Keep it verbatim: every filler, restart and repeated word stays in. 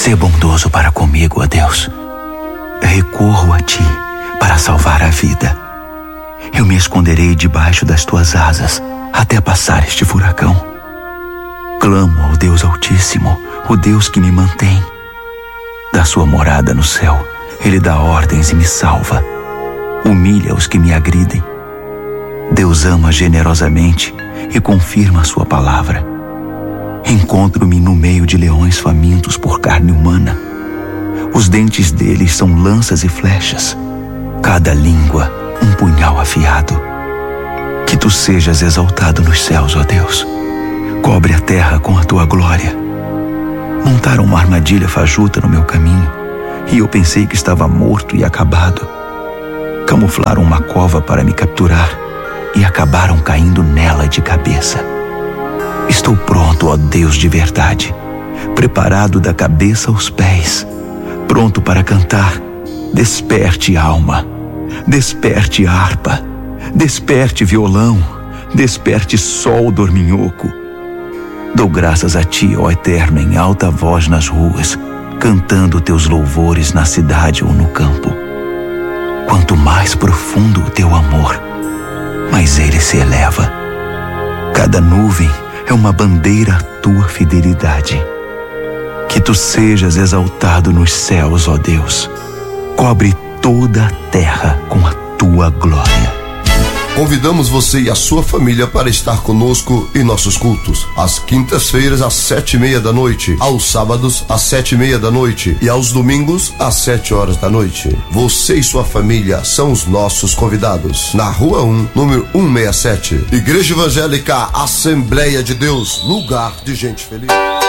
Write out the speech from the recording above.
Sê bondoso para comigo, ó Deus. Recorro a Ti para salvar a vida. Eu me esconderei debaixo das Tuas asas até passar este furacão. Clamo ao Deus Altíssimo, o Deus que me mantém. Da sua morada no céu, Ele dá ordens e me salva. Humilha os que me agridem. Deus ama generosamente e confirma a sua palavra. Encontro-me no meio de leões famintos por carne humana. Os dentes deles são lanças e flechas, cada língua um punhal afiado. Que Tu sejas exaltado nos céus, ó Deus. Cobre a terra com a Tua glória. Montaram uma armadilha fajuta no meu caminho, e eu pensei que estava morto e acabado. Camuflaram uma cova para me capturar e acabaram caindo nela de cabeça. Estou pronto, ó Deus de verdade, preparado da cabeça aos pés, pronto para cantar. Desperte, alma, desperte, harpa, desperte, violão, desperte, sol dorminhoco. Dou graças a Ti, ó Eterno, em alta voz nas ruas, cantando Teus louvores na cidade ou no campo. Quanto mais profundo o Teu amor, mais ele se eleva. Cada nuvem é uma bandeira à Tua fidelidade. Que Tu sejas exaltado nos céus, ó Deus. Cobre toda a terra com a Tua glória. Convidamos você e a sua família para estar conosco em nossos cultos. Às quintas-feiras, às sete e meia da noite. Aos sábados, às sete e meia da noite. E aos domingos, às sete horas da noite. Você e sua família são os nossos convidados. Na Rua um, número cento e sessenta e sete. Igreja Evangélica Assembleia de Deus. Lugar de gente feliz.